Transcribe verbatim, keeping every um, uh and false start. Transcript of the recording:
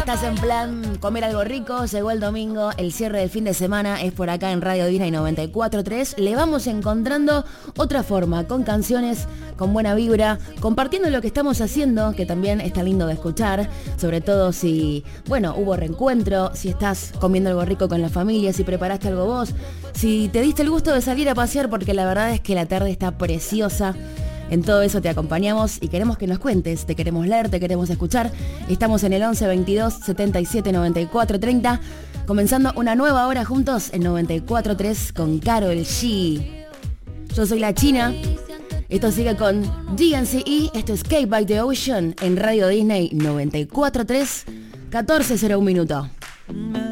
estás en plan comer algo rico, llegó el domingo, el cierre del fin de semana es por acá en Radio Disney noventa y cuatro punto tres. Le vamos encontrando otra forma, con canciones, con buena vibra, compartiendo lo que estamos haciendo, que también está lindo de escuchar, sobre todo si, bueno, hubo reencuentro, si estás comiendo algo rico con la familia, si preparaste algo vos, si te diste el gusto de salir a pasear, porque la verdad es que la tarde está preciosa. En todo eso te acompañamos y queremos que nos cuentes, te queremos leer, te queremos escuchar. Estamos en el once veintidós setenta y siete noventa y cuatro treinta, comenzando una nueva hora juntos en noventa y cuatro punto tres con Karol G. Yo soy la China, esto sigue con D N C E, esto es Cake by the Ocean en Radio Disney noventa y cuatro punto tres, catorce cero un minuto.